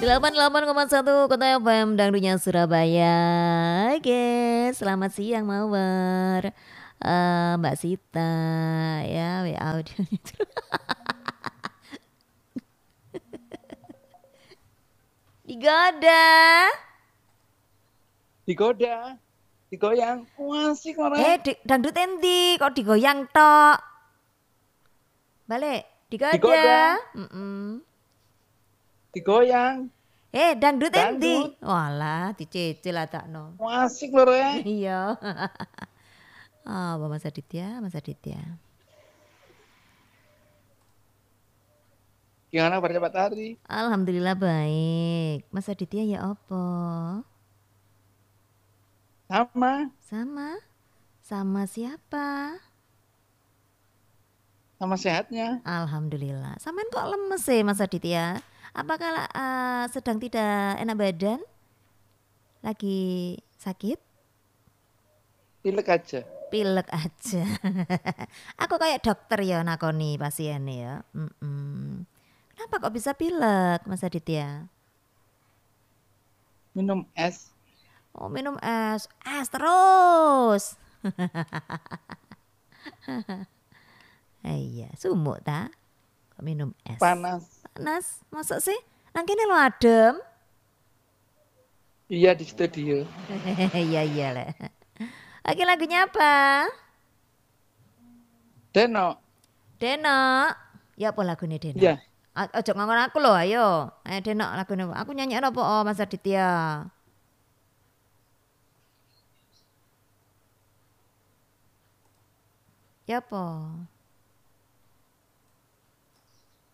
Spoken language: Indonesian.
88,1 Kota FM Dangdunya Surabaya. Oke, selamat siang Mawar. Mbak Sita ya, WA audio itu. Digoda. Digoda, digoyang, asik orang. Dangdut endi kok digoyang tok. Balik, digoda. Digoda. Digoyang. Dangdut endi? Walah, dicicil adakno. Asik lho ya. Iya. Mas Aditya. Gimana pada Pak Tari? Alhamdulillah baik. Mas Aditya ya apa? Sama siapa? Sama sehatnya. Alhamdulillah. Sampean kok lemes sih Mas Aditya? Apakah sedang tidak enak badan? Lagi sakit? Pilek aja. Aku kayak dokter ya nakoni pasien ya. Kenapa kok bisa pilek Mas Aditya? Minum es. Oh minum es terus. Iya, sumuk ta? Kok minum es? Panas, masa sih? Nang kene lo adem. Iya di studio. Iya lah. Oke, lagunya apa? Deno. Ya apa lagunya Deno? Iya. Ojo ngomong aku loh, ayo. Deno lagunya. Aku nyanyi apa Mas Aditya? Ya apa?